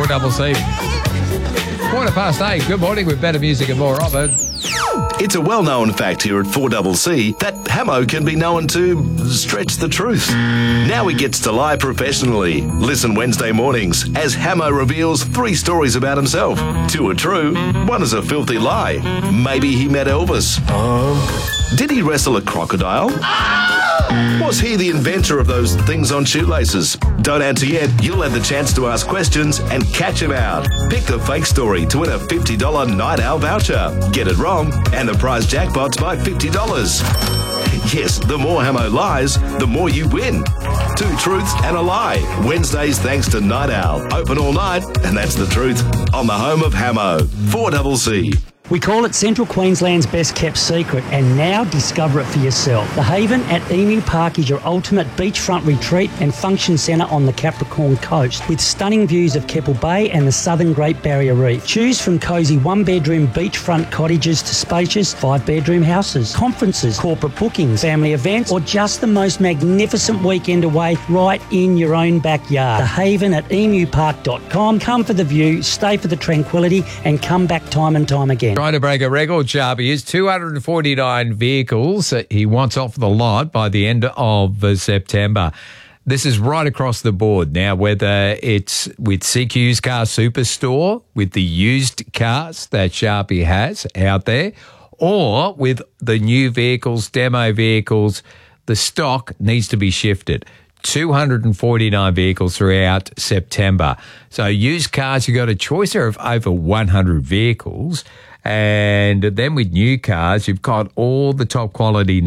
4CC. 8:15. Good morning with better music and more of it. It's a well-known fact here at 4CC that Hamo can be known to stretch the truth. Now he gets to lie professionally. Listen Wednesday mornings as Hamo reveals 3 stories about himself. 2 are true, 1 is a filthy lie. Maybe he met Elvis. Did he wrestle a crocodile? Was he the inventor of those things on shoelaces? Don't answer yet. You'll have the chance to ask questions and catch him out. Pick the fake story to win a $50 Night Owl voucher. Get it wrong, and the prize jackpot's by $50. Yes, the more Hamo lies, the more you win. 2 truths and a lie. Wednesdays thanks to Night Owl. Open all night, and that's the truth. On the home of Hamo. 4CC. We call it Central Queensland's best kept secret, and now discover it for yourself. The Haven at Emu Park is your ultimate beachfront retreat and function centre on the Capricorn coast, with stunning views of Keppel Bay and the southern Great Barrier Reef. Choose from cosy 1-bedroom beachfront cottages to spacious 5-bedroom houses, conferences, corporate bookings, family events, or just the most magnificent weekend away right in your own backyard. The Haven at emupark.com. Come for the view, stay for the tranquility, and come back time and time again. Trying to break a record, Sharpie, is 249 vehicles he wants off the lot by the end of September. This is right across the board now, whether it's with CQ's Car Superstore, with the used cars that Sharpie has out there, or with the new vehicles, demo vehicles. The stock needs to be shifted. 249 vehicles throughout September. So used cars, you've got a choice there of over 100 vehicles. And then with new cars, you've got all the top quality